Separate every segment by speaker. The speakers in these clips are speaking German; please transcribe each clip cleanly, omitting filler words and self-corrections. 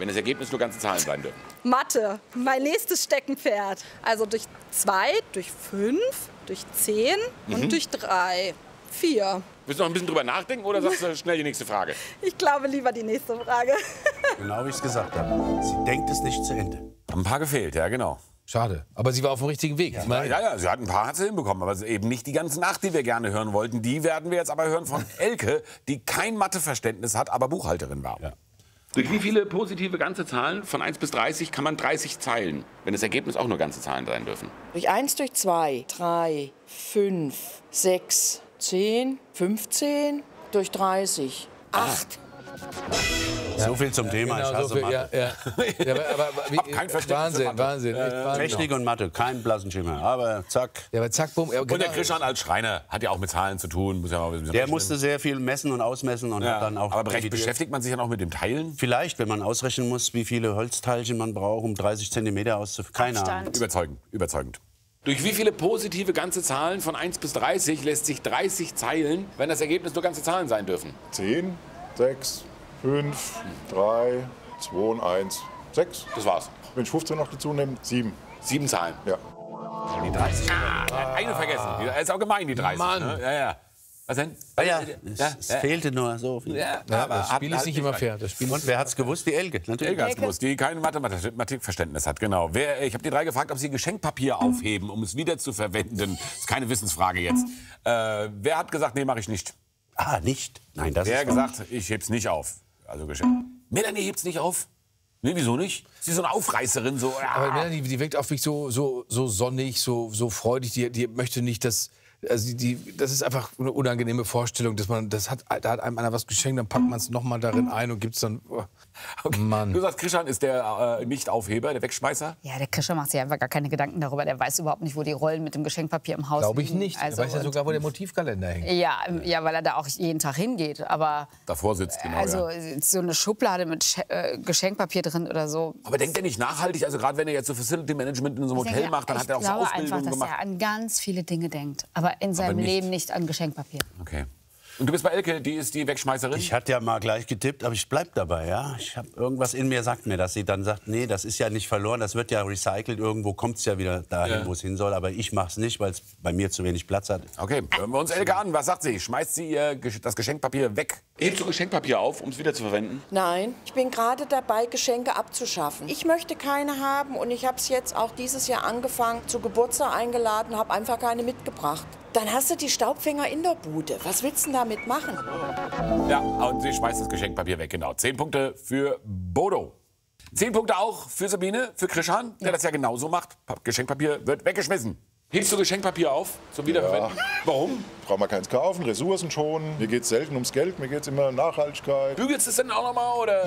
Speaker 1: wenn das Ergebnis nur ganze Zahlen sein dürfen.
Speaker 2: Mathe, mein nächstes Steckenpferd. Also durch 2, durch 5, durch 10 und durch 3. 4.
Speaker 1: Willst du noch ein bisschen drüber nachdenken oder sagst du schnell die nächste Frage?
Speaker 2: Ich glaube lieber die nächste Frage.
Speaker 3: Genau wie ich es gesagt habe. Sie denkt es nicht zu Ende.
Speaker 1: Haben ein paar gefehlt, ja genau.
Speaker 4: Schade. Aber sie war auf dem richtigen Weg.
Speaker 1: Ja, sie hat ein paar hat sie hinbekommen, aber eben nicht die ganzen 8, die wir gerne hören wollten. Die werden wir jetzt aber hören von Elke, die kein Matheverständnis hat, aber Buchhalterin war. Ja. Durch wie viele positive ganze Zahlen von 1 bis 30 kann man 30 Zeilen, wenn das Ergebnis auch nur ganze Zahlen sein dürfen?
Speaker 5: Durch 1, durch 2, 3, 5, 6, 10, 15, durch 30, 8.
Speaker 3: So viel zum Thema,
Speaker 4: Genau,
Speaker 3: ich hasse
Speaker 4: so viel,
Speaker 3: Mathe.
Speaker 4: ja, aber
Speaker 1: Kein Verständnis für
Speaker 4: Wahnsinn.
Speaker 3: Technik und Mathe, kein blassen Schimmer, aber zack.
Speaker 4: Ja, aber zack, bumm.
Speaker 1: Und der Christian als Schreiner hat ja auch mit Zahlen zu tun. Muss ja mal
Speaker 3: Der musste sehr viel messen und ausmessen und hat dann auch...
Speaker 1: Aber beschäftigt man sich ja noch mit dem Teilen?
Speaker 3: Vielleicht, wenn man ausrechnen muss, wie viele Holzteilchen man braucht, um 30 cm auszuführen. Keine Ahnung.
Speaker 1: Überzeugend. Durch wie viele positive ganze Zahlen von 1 bis 30 lässt sich 30 Zeilen, wenn das Ergebnis nur ganze Zahlen sein dürfen?
Speaker 6: 10, 6, 5, 3, 2 und 1, 6.
Speaker 1: Das war's.
Speaker 6: Wenn ich 15 noch dazu nehme, 7.
Speaker 1: 7 Zahlen.
Speaker 6: Ja.
Speaker 1: Die 30. Eine vergessen. Die ist auch gemein, die 30.
Speaker 4: Mann.
Speaker 1: Ne? Ja. Was denn?
Speaker 3: Es fehlte nur so viel.
Speaker 4: Ja, das Spiel ist nicht immer fair.
Speaker 3: Und wer hat's gewusst? Die Elke. Natürlich.
Speaker 1: Elke hat's gewusst, die kein Mathematikverständnis hat. Genau. Ich habe die 3 gefragt, ob sie Geschenkpapier aufheben, um es wieder zu verwenden. Das ist keine Wissensfrage jetzt. Wer hat gesagt, nee, mache ich nicht?
Speaker 3: Ah, nicht? Nein, das
Speaker 1: Wer
Speaker 3: ist...
Speaker 1: hat gesagt, ich heb's nicht auf? Also Geschenk. Melanie hebt's nicht auf? Nee, wieso nicht? Sie ist so eine Aufreißerin, so.
Speaker 4: Aber Melanie, die wirkt auf mich so sonnig, so freudig. Die möchte nicht, dass... Also das ist einfach eine unangenehme Vorstellung, dass da hat einem einer was geschenkt, dann packt man es noch mal darin ein und gibt's dann.
Speaker 1: Okay.
Speaker 4: Mann.
Speaker 1: Du sagst, Christian ist der Nicht-Aufheber, der Wegschmeißer?
Speaker 7: Ja, der Christian macht sich einfach gar keine Gedanken darüber. Der weiß überhaupt nicht, wo die Rollen mit dem Geschenkpapier im Haus
Speaker 4: Glaube ich
Speaker 7: liegen.
Speaker 4: nicht.
Speaker 7: Also,
Speaker 4: er weiß ja sogar, wo der Motivkalender hängt.
Speaker 7: Ja, weil er da auch jeden Tag hingeht. Aber
Speaker 1: davor sitzt, genau.
Speaker 7: Also so eine Schublade mit Geschenkpapier drin oder so.
Speaker 1: Aber denkt er nicht nachhaltig? Also gerade wenn er jetzt so Facility Management in so einem Hotel macht, dann hat er auch so Ausbildung gemacht.
Speaker 7: Ich glaube einfach, dass er an ganz viele Dinge denkt. Aber in seinem Leben nicht an Geschenkpapier.
Speaker 1: Okay. Und du bist bei Elke, die ist die Wegschmeißerin?
Speaker 3: Ich hatte ja mal gleich getippt, aber ich bleib dabei, ja. Ich habe irgendwas in mir sagt mir, dass sie dann sagt, nee, das ist ja nicht verloren, das wird ja recycelt, irgendwo kommt es ja wieder dahin, wo es hin soll, aber ich mach's nicht, weil es bei mir zu wenig Platz hat.
Speaker 1: Okay, hören wir uns Elke an. Was sagt sie? Schmeißt sie das Geschenkpapier weg? Hebst du Geschenkpapier auf, um es wieder zu verwenden?
Speaker 5: Nein, ich bin gerade dabei, Geschenke abzuschaffen. Ich möchte keine haben und ich habe es jetzt auch dieses Jahr angefangen, zu Geburtstag eingeladen, habe einfach keine mitgebracht. Dann hast du die Staubfänger in der Bude. Was willst du denn damit machen?
Speaker 1: Ja, und sie schmeißt das Geschenkpapier weg, genau. 10 Punkte für Bodo. 10 Punkte auch für Sabine, für Christian, der das ja genauso macht. Geschenkpapier wird weggeschmissen. Hebst du Geschenkpapier auf zum Wiederverwenden? Ja. Warum?
Speaker 6: Braucht man keins kaufen, Ressourcen schonen. Mir geht es selten ums Geld, mir geht es immer um Nachhaltigkeit.
Speaker 1: Bügelst du es denn auch noch mal, oder?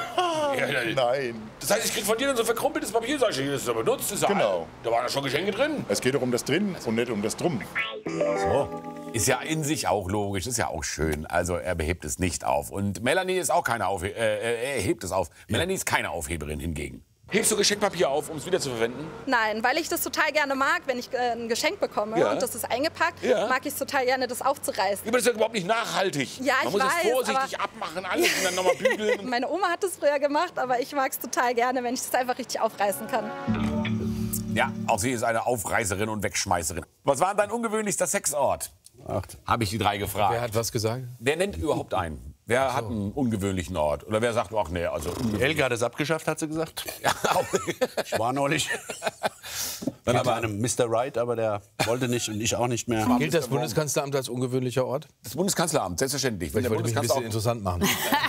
Speaker 6: Nein.
Speaker 1: Das heißt, ich krieg von dir dann so verkrumpeltes Papier, sag ich, das ist aber benutzt, ist ja
Speaker 6: genau.
Speaker 1: Alt. Da waren ja schon Geschenke drin.
Speaker 6: Es geht doch um das Drin und nicht um das Drum.
Speaker 1: So. Ist ja in sich auch logisch, ist ja auch schön. Also er behebt es nicht auf. Und Melanie ist auch keine er hebt es auf. Ja. Melanie ist keine Aufheberin hingegen. Hebst du Geschenkpapier auf, um es wieder zu verwenden?
Speaker 2: Nein, weil ich das total gerne mag, wenn ich ein Geschenk bekomme und das ist eingepackt, mag ich es total gerne, das aufzureißen.
Speaker 1: Aber das ist ja überhaupt nicht nachhaltig.
Speaker 2: Ja,
Speaker 1: Man muss es vorsichtig abmachen, alles und dann nochmal bügeln.
Speaker 2: Meine Oma hat das früher gemacht, aber ich mag es total gerne, wenn ich es einfach richtig aufreißen kann.
Speaker 1: Ja, auch sie ist eine Aufreißerin und Wegschmeißerin. Was war dein ungewöhnlichster Sexort? Habe ich die 3 gefragt.
Speaker 4: Wer hat was gesagt?
Speaker 1: Wer nennt überhaupt einen? Wer hat einen ungewöhnlichen Ort? Oder wer sagt, ach nee, also
Speaker 3: Elke hat es abgeschafft, hat sie gesagt. Ja, ich war neulich bei einem Mr. Right, aber der wollte nicht und ich auch nicht mehr.
Speaker 4: Gilt das Bundeskanzleramt als ungewöhnlicher Ort?
Speaker 1: Das Bundeskanzleramt, selbstverständlich.
Speaker 4: Ich wollte mich ein bisschen interessant machen.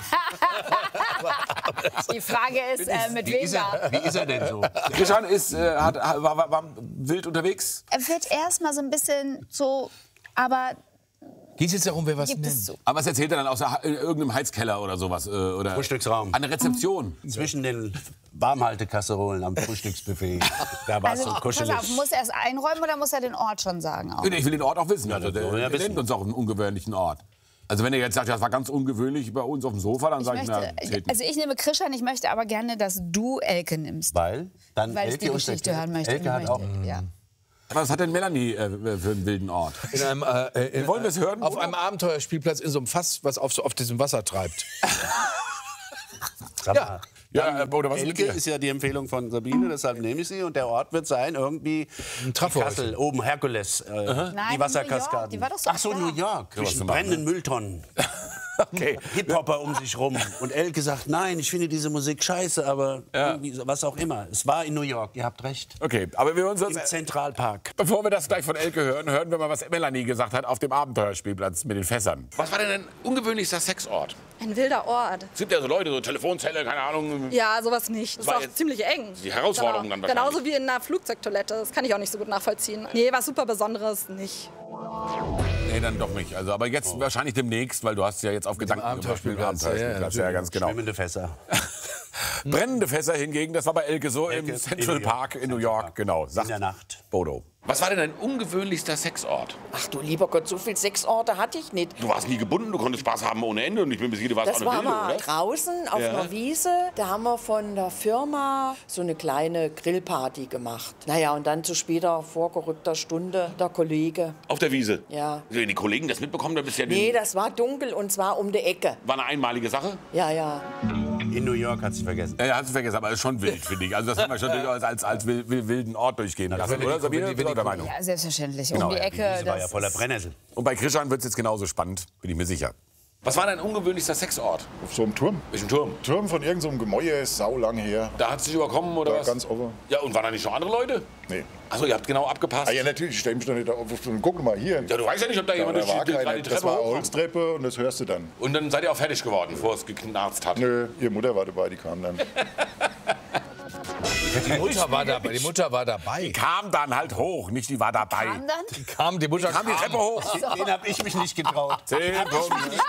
Speaker 7: Die Frage ist, mit wem da?
Speaker 3: Wie ist er denn so?
Speaker 1: Christian war wild unterwegs.
Speaker 7: Er wird erst mal so ein bisschen so, aber...
Speaker 4: Geht es jetzt darum, wer was nennt?
Speaker 7: So.
Speaker 1: Aber was erzählt er dann aus irgendeinem Heizkeller oder sowas? Oder
Speaker 3: Frühstücksraum.
Speaker 1: An der Rezeption?
Speaker 3: Zwischen den Warmhaltekasserolen am Frühstücksbuffet. Da war es so kuschelig.
Speaker 7: Pass auf, muss er es einräumen oder muss er den Ort schon sagen? Auch?
Speaker 1: Ich will den Ort auch wissen. Also, der nennt uns auch einen ungewöhnlichen Ort. Also wenn er jetzt sagt, das war ganz ungewöhnlich bei uns auf dem Sofa, dann sage ich, na, zählt nicht.
Speaker 7: Also ich nehme Christian, ich möchte aber gerne, dass du Elke nimmst.
Speaker 3: Weil? Dann
Speaker 7: Weil ich
Speaker 3: Elke
Speaker 7: die Geschichte hören möchte.
Speaker 3: Elke hat auch...
Speaker 7: Ja.
Speaker 1: Was hat denn Melanie für einen wilden Ort? Wollen wir es hören?
Speaker 4: Auf einem Abenteuerspielplatz in so einem Fass, was auf diesem Wasser treibt.
Speaker 3: Sag mal,
Speaker 1: Ja, oder was
Speaker 3: Elke ist ja die Empfehlung von Sabine, deshalb nehme ich sie. Und der Ort wird sein irgendwie
Speaker 4: Trafo.
Speaker 3: Kassel, oben Herkules,
Speaker 7: Nein,
Speaker 3: die Wasserkaskaden.
Speaker 7: Die war doch so
Speaker 3: Ach so,
Speaker 7: da.
Speaker 3: New York, zwischen brennenden Mülltonnen.
Speaker 1: Okay.
Speaker 3: Hip-Hopper um sich rum. Und Elke sagt, nein, ich finde diese Musik scheiße, aber irgendwie so, was auch immer. Es war in New York, ihr habt recht.
Speaker 1: Okay, aber wir hören
Speaker 3: Im
Speaker 1: uns...
Speaker 3: Zentralpark.
Speaker 1: Bevor wir das gleich von Elke hören, hören wir mal, was Melanie gesagt hat auf dem Abenteuerspielplatz mit den Fässern. Was war denn ein ungewöhnlichster Sexort?
Speaker 2: Ein wilder Ort.
Speaker 1: Es gibt ja so Leute, so Telefonzelle, keine Ahnung.
Speaker 2: Ja, sowas nicht. Das ist
Speaker 1: war
Speaker 2: auch
Speaker 1: jetzt
Speaker 2: ziemlich eng.
Speaker 1: die Herausforderung dann wahrscheinlich.
Speaker 2: Genauso wie in einer Flugzeugtoilette. Das kann ich auch nicht so gut nachvollziehen. Nee, was super Besonderes nicht.
Speaker 1: Nee, dann doch nicht. Also, aber jetzt wahrscheinlich demnächst, weil du hast ja jetzt auf Gedanken
Speaker 4: Abenteuerspielplatz.
Speaker 1: Ja, ganz genau.
Speaker 3: Schwimmende Fässer.
Speaker 1: Brennende Fässer hingegen, das war bei Elke so
Speaker 3: Elke
Speaker 1: im
Speaker 3: in
Speaker 1: Central
Speaker 3: New York.
Speaker 1: Park in New York, genau.
Speaker 3: In
Speaker 1: Sagt
Speaker 3: der Nacht.
Speaker 1: Bodo. Was war denn dein ungewöhnlichster Sexort?
Speaker 5: Ach du lieber Gott, so viele Sexorte hatte ich nicht.
Speaker 1: Du warst nie gebunden, du konntest Spaß haben ohne Ende und ich bin mir sicher, du warst
Speaker 5: Das
Speaker 1: auch
Speaker 5: war
Speaker 1: eine Wilde,
Speaker 5: mal
Speaker 1: oder?
Speaker 5: draußen auf einer Wiese. Da haben wir von der Firma so eine kleine Grillparty gemacht. Naja, und dann zu später vorgerückter Stunde der Kollege.
Speaker 1: Auf der Wiese?
Speaker 5: Ja.
Speaker 1: Wenn die Kollegen das mitbekommen, dann bist du ja...
Speaker 5: Nee, das war dunkel und zwar um die Ecke.
Speaker 1: war eine einmalige Sache?
Speaker 5: Ja, ja.
Speaker 3: In New York hat sie vergessen.
Speaker 1: Ja, hat sie vergessen, aber ist schon wild, finde ich. Also das haben wir schon durchaus als wilden Ort durchgehen lassen, oder? Sabine, bist du der Meinung?
Speaker 7: Ja, selbstverständlich.
Speaker 1: Genau,
Speaker 7: um die
Speaker 1: ja,
Speaker 7: Ecke.
Speaker 3: Sie war ja
Speaker 7: das
Speaker 3: voller
Speaker 7: ist-
Speaker 3: Brennnessel.
Speaker 1: Und bei Krishan wird es jetzt genauso spannend, bin ich mir sicher. Was war dein ungewöhnlichster Sexort?
Speaker 6: Auf so einem Turm.
Speaker 1: Welchen Turm?
Speaker 6: Turm von irgendeinem so Gemäuer, sau lang her.
Speaker 1: Da hat es dich überkommen, oder
Speaker 6: Da
Speaker 1: was?
Speaker 6: ganz offen.
Speaker 1: Ja, und waren da nicht noch andere Leute?
Speaker 6: Nee.
Speaker 1: Achso, ihr habt genau abgepasst.
Speaker 6: Ah ja, natürlich, ich stelle mich doch nicht auf. Guck mal hier.
Speaker 1: Ja, du weißt ja nicht, ob da jemand
Speaker 6: da
Speaker 1: durch
Speaker 6: war
Speaker 1: die, gerade
Speaker 6: keine,
Speaker 1: die
Speaker 6: das
Speaker 1: Treppe
Speaker 6: war eine
Speaker 1: hochkommt.
Speaker 6: Holztreppe und das hörst du dann.
Speaker 1: Und dann seid ihr auch fertig geworden, bevor es geknarzt hat.
Speaker 6: Nö, ihre Mutter war dabei, die kam dann.
Speaker 4: Die Mutter war dabei.
Speaker 1: Kam dann halt hoch, nicht die war dabei.
Speaker 7: Kam dann?
Speaker 4: Die Mutter
Speaker 1: Kam die Treppe hoch.
Speaker 3: Den habe ich mich nicht getraut.
Speaker 1: 10 Punkte.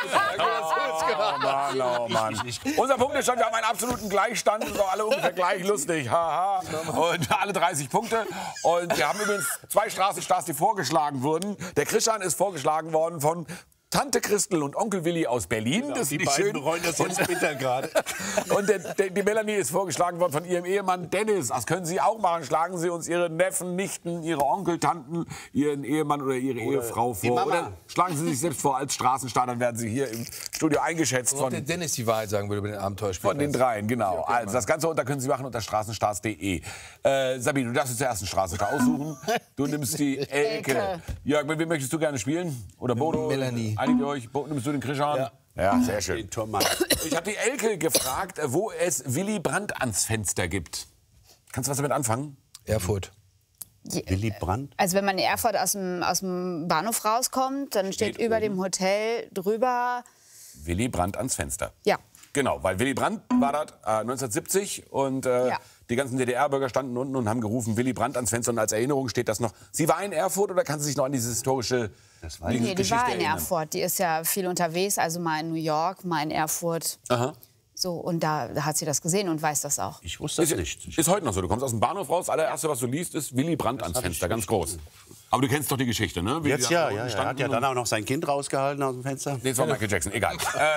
Speaker 1: Oh Mann. Unser Punkt ist schon, wir haben einen absoluten Gleichstand. Wir sind doch alle ungefähr gleich lustig. Haha. Und alle 30 Punkte. Und wir haben übrigens 2 Straßenstars, die vorgeschlagen wurden. Der Krishan ist vorgeschlagen worden von Tante Christel und Onkel Willi aus Berlin. Das ist
Speaker 3: Die
Speaker 1: nicht
Speaker 3: beiden
Speaker 1: schön.
Speaker 3: bereuen das jetzt bitter gerade.
Speaker 1: Und die Melanie ist vorgeschlagen worden von ihrem Ehemann Dennis. Das können Sie auch machen. Schlagen Sie uns Ihre Neffen, Nichten, Ihre Onkel, Tanten, Ihren Ehemann oder Ihre Ehefrau
Speaker 3: die
Speaker 1: vor.
Speaker 3: Mama.
Speaker 1: Oder schlagen Sie sich selbst vor als Straßenstar. Dann werden Sie hier im Studio eingeschätzt
Speaker 4: Ob der
Speaker 1: von
Speaker 4: Dennis die Wahrheit sagen würde über den Abenteuerspiel.
Speaker 1: den dreien. Genau. Also das Ganze unter können Sie machen unter straßenstars.de. Sabine, du darfst jetzt zuerst einen Straßenstar aussuchen. Du nimmst die Elke. Jörg, mit wem möchtest du gerne spielen? Oder Bodo?
Speaker 4: Melanie.
Speaker 1: Einigt ihr euch? Bodo, nimmst du den Krishan? Ja, sehr schön.
Speaker 3: Den Turmmann.
Speaker 1: Ich habe die Elke gefragt, wo es Willy Brandt ans Fenster gibt. Kannst du was damit anfangen?
Speaker 4: Erfurt.
Speaker 3: Willy Brandt?
Speaker 7: Also wenn man in Erfurt aus dem Bahnhof rauskommt, dann steht
Speaker 1: Steht
Speaker 7: über
Speaker 1: oben.
Speaker 7: dem Hotel drüber,
Speaker 1: Willy Brandt ans Fenster.
Speaker 7: ja,
Speaker 1: Genau, weil Willy Brandt war das 1970 und die ganzen DDR-Bürger standen unten und haben gerufen, Willy Brandt ans Fenster. Und als Erinnerung steht das noch. Sie war in Erfurt oder kann sie sich noch an diese historische
Speaker 7: nee, die
Speaker 1: Geschichte
Speaker 7: war in
Speaker 1: erinnern?
Speaker 7: Erfurt. Die ist ja viel unterwegs, also mal in New York, mal in Erfurt.
Speaker 1: Aha.
Speaker 7: So, und da hat sie das gesehen und weiß das auch.
Speaker 3: Ich wusste das nicht.
Speaker 1: Ist heute noch so. Du kommst aus dem Bahnhof raus, allererste, was du liest, ist Willy Brandt ans Fenster, ganz groß. Aber du kennst doch die Geschichte, ne? Wie
Speaker 3: Jetzt
Speaker 1: die da
Speaker 3: ja.
Speaker 1: unten
Speaker 3: Er
Speaker 1: standen
Speaker 3: hat ja
Speaker 1: und-
Speaker 3: dann auch noch sein Kind rausgehalten aus dem Fenster.
Speaker 1: Nee, das war Michael Jackson, egal.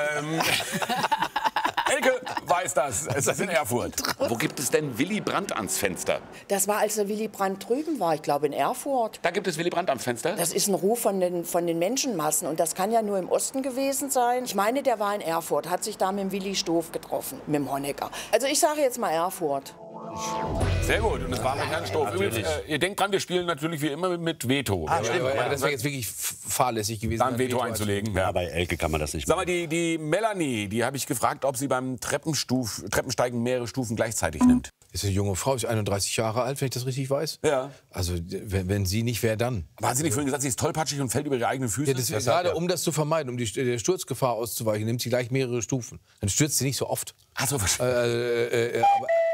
Speaker 1: Elke weiß das. Es ist in Erfurt. Wo gibt es denn Willy Brandt ans Fenster?
Speaker 5: Das war, als der Willy Brandt drüben war, ich glaube in Erfurt.
Speaker 1: Da gibt es Willy Brandt am Fenster?
Speaker 5: Das ist ein Ruf von den Menschenmassen und das kann ja nur im Osten gewesen sein. Ich meine, der war in Erfurt, hat sich da mit dem Willy Stoff getroffen, mit dem Honecker. Also ich sage jetzt mal Erfurt.
Speaker 1: Sehr gut. Und es war mit Herrn Stoff. Übrigens, ihr denkt dran, wir spielen natürlich wie immer mit Veto.
Speaker 3: stimmt.
Speaker 4: Ja, das wäre jetzt wirklich fahrlässig gewesen.
Speaker 1: Da ein Veto einzulegen.
Speaker 3: Ja,
Speaker 1: Ja.
Speaker 3: bei Elke kann man das nicht
Speaker 1: Sag
Speaker 3: machen.
Speaker 1: mal, die Melanie, die habe ich gefragt, ob sie beim Treppensteigen mehrere Stufen gleichzeitig nimmt.
Speaker 4: Ist eine junge Frau, ist 31 Jahre alt, wenn ich das richtig weiß.
Speaker 1: Ja.
Speaker 4: Also, wenn sie nicht, wer dann?
Speaker 1: Aber hat sie nicht vorhin gesagt, sie ist tollpatschig und fällt über ihre eigenen Füße?
Speaker 4: Ja, das ist gerade, um das zu vermeiden, um der Sturzgefahr auszuweichen, nimmt sie gleich mehrere Stufen. Dann stürzt sie nicht so oft.
Speaker 1: Ach so, verstanden.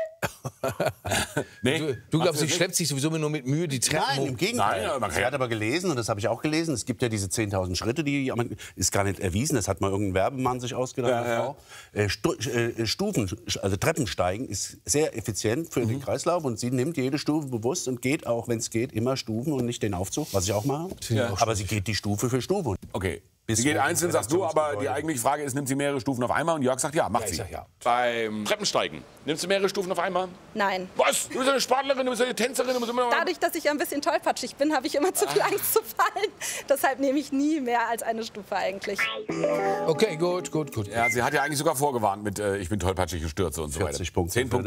Speaker 1: Nee.
Speaker 4: Du glaubst, sie schleppt sich sowieso nur mit Mühe die Treppen
Speaker 3: Nein,
Speaker 4: hoch.
Speaker 3: im Gegenteil.
Speaker 1: Nein, aber man kann
Speaker 3: Sie
Speaker 1: ja-
Speaker 3: hat aber gelesen, und das habe ich auch gelesen, es gibt ja diese 10.000 Schritte, die ist gar nicht erwiesen, das hat mal irgendein Werbemann sich ausgedacht.
Speaker 1: Ja,
Speaker 3: eine
Speaker 1: ja.
Speaker 3: Frau. Stufen, also Treppensteigen ist sehr effizient für den Kreislauf und sie nimmt jede Stufe bewusst und geht auch, wenn es geht, immer Stufen und nicht den Aufzug, was ich auch mache.
Speaker 1: Ja.
Speaker 3: Aber sie geht die Stufe für Stufe.
Speaker 1: Okay. Sie geht einzeln, sagst du, aber die eigentliche Frage ist, nimmt sie mehrere Stufen auf einmal? Und Jörg sagt ja, macht sie.
Speaker 4: Ja.
Speaker 1: Beim Treppensteigen, nimmst du mehrere Stufen auf einmal?
Speaker 2: Nein.
Speaker 1: Was? Du bist eine Sportlerin, du bist eine Tänzerin, du bist immer...
Speaker 2: Dadurch, dass ich ein bisschen tollpatschig bin, habe ich immer zu viel Angst zu fallen. Deshalb nehme ich nie mehr als eine Stufe eigentlich.
Speaker 4: Okay, gut.
Speaker 1: Ja, sie hat ja eigentlich sogar vorgewarnt mit ich bin tollpatschig und stürze und so weiter.
Speaker 3: 40 Punkte.
Speaker 1: 10 Punkte